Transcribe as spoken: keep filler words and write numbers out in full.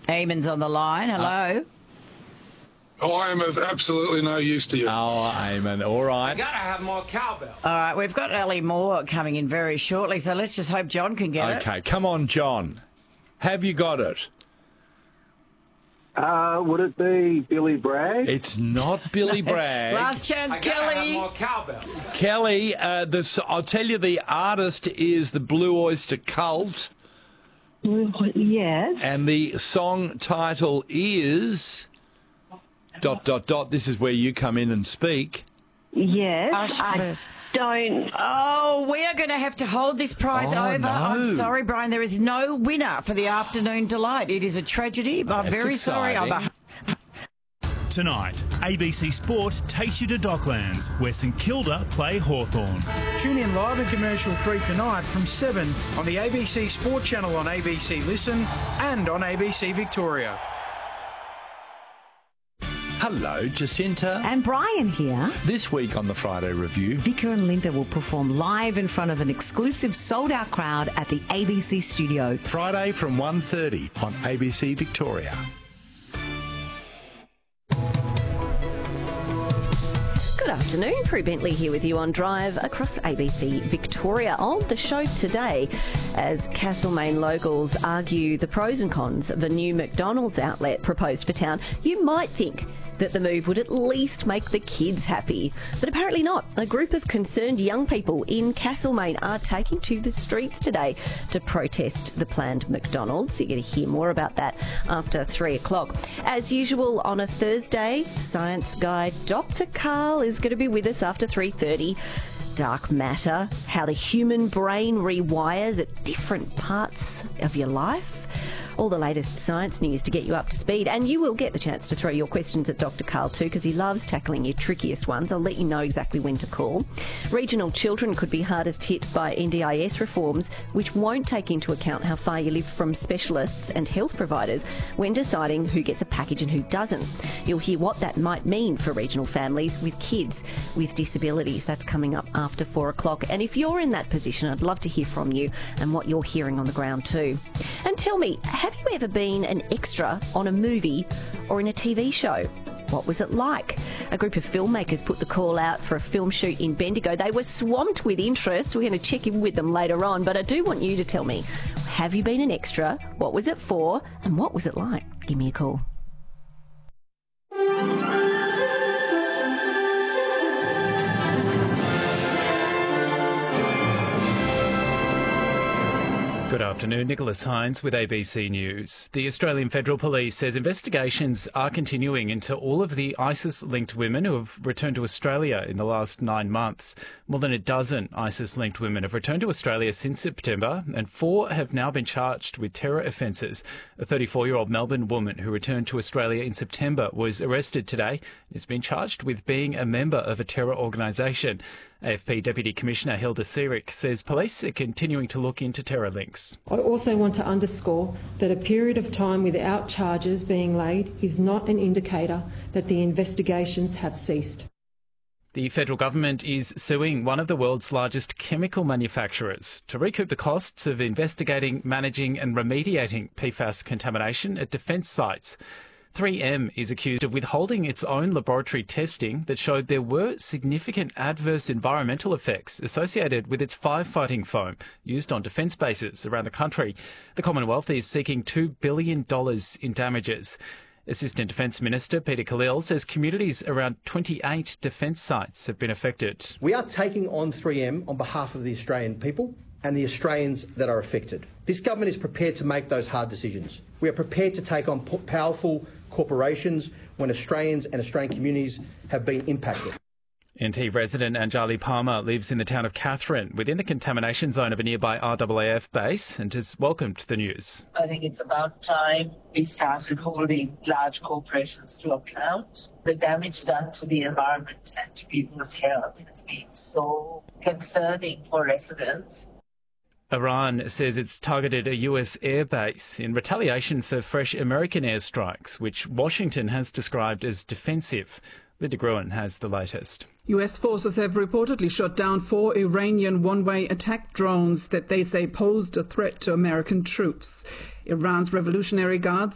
Eamon's on the line. Hello. Uh, I am of absolutely no use to you. Oh, Eamon, all right. You gotta have more cowbell. All right, we've got Ellie Moore coming in very shortly, so let's just hope John can get Okay, it. come on, John. Have you got it? Uh, would it be Billy Bragg? It's not Billy Bragg. Last chance, I gotta have Kelly. more cowbell. Kelly, uh, the, I'll tell you, the artist is the Blue Oyster Cult, Yes. and the song title is... Dot, dot, dot. This is where you come in and speak. Yes. Hush, I Liz. don't. Oh, we are going to have to hold this prize Oh, over. no. I'm sorry, Brian. There is no winner for the afternoon delight. It is a tragedy. I'm That's very sorry. I'm exciting. a- Tonight, A B C Sport takes you to Docklands, where St Kilda play Hawthorn. Tune in live and commercial free tonight from seven on the A B C Sport channel on A B C Listen and on A B C Victoria. Hello, Jacinta. And Brian here. This week on the Friday Review, Vicar and Linda will perform live in front of an exclusive sold-out crowd at the A B C studio. Friday from one thirty on A B C Victoria. Good afternoon, Prue Bentley here with you on Drive across A B C Victoria. On the show today, as Castlemaine locals argue the pros and cons of a new McDonald's outlet proposed for town, you might think that the move would at least make the kids happy. But apparently not. A group of concerned young people in Castlemaine are taking to the streets today to protest the planned McDonald's. You're going to hear more about that after three o'clock. As usual on a Thursday, science guy Doctor Carl is going to be with us after three thirty. Dark matter, how the human brain rewires at different parts of your life. All the latest science news to get you up to speed, and you will get the chance to throw your questions at Doctor Carl too, because he loves tackling your trickiest ones. I'll let you know exactly when to call. Regional children could be hardest hit by N D I S reforms, which won't take into account how far you live from specialists and health providers when deciding who gets a package and who doesn't. You'll hear what that might mean for regional families with kids with disabilities. That's coming up after four o'clock. And if you're in that position, I'd love to hear from you and what you're hearing on the ground too. And tell me, have you ever been an extra on a movie or in a T V show? What was it like? A group of filmmakers put the call out for a film shoot in Bendigo. They were swamped with interest. We're going to check in with them later on, but I do want you to tell me, have you been an extra? What was it for? And what was it like? Give me a call. Good afternoon, Nicholas Hines with A B C News. The Australian Federal Police says investigations are continuing into all of the ISIS-linked women who have returned to Australia in the last nine months. More than a dozen ISIS-linked women have returned to Australia since September, and four have now been charged with terror offences. A thirty-four-year-old Melbourne woman who returned to Australia in September was arrested today and has been charged with being a member of a terror organisation. A F P Deputy Commissioner Hilda Searick says police are continuing to look into terror links. I also want to underscore that a period of time without charges being laid is not an indicator that the investigations have ceased. The federal government is suing one of the world's largest chemical manufacturers to recoup the costs of investigating, managing and remediating P FAS contamination at defence sites. three M is accused of withholding its own laboratory testing that showed there were significant adverse environmental effects associated with its firefighting foam used on defence bases around the country. The Commonwealth is seeking two billion dollars in damages. Assistant Defence Minister Peter Khalil says communities around twenty-eight defence sites have been affected. We are taking on three M on behalf of the Australian people and the Australians that are affected. This government is prepared to make those hard decisions. We are prepared to take on powerful corporations when Australians and Australian communities have been impacted. N T resident Anjali Palmer lives in the town of Katherine within the contamination zone of a nearby R A A F base and has welcomed the news. I think it's about time we started holding large corporations to account. The damage done to the environment and to people's health has been so concerning for residents. Iran says it's targeted a U S airbase in retaliation for fresh American airstrikes, which Washington has described as defensive. Linda Gruen has the latest. U S forces have reportedly shot down four Iranian one-way attack drones that they say posed a threat to American troops. Iran's Revolutionary Guards